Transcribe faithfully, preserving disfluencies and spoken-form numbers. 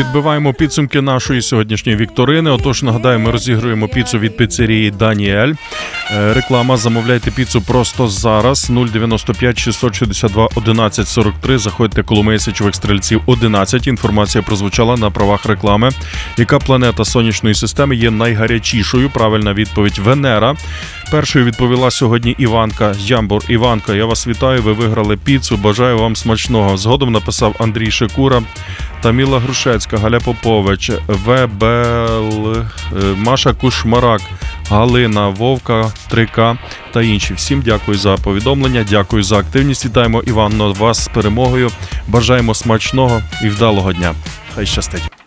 Підбиваємо підсумки нашої сьогоднішньої вікторини. Отож, нагадаю, ми розігруємо піцу від піцерії Даніель. Реклама. Замовляйте піцу просто зараз. нуль дев'яносто п'ять шістсот шістдесят два одинадцять сорок три. Заходьте Коломия Січових Стрільців одинадцять. Інформація прозвучала на правах реклами. Яка планета сонячної системи є найгарячішою? Правильна відповідь – Венера. Першою відповіла сьогодні Іванка Ямбур. Іванка, я вас вітаю, ви виграли піцу, бажаю вам смачного. Згодом написав Андрій Шикура, Таміла Грушецька, Галя Попович, Вебел, Маша Кушмарак, Галина, Вовка, три ка та інші. Всім дякую за повідомлення, дякую за активність. Вітаємо, Іванно, вас з перемогою. Бажаємо смачного і вдалого дня. Хай щастить.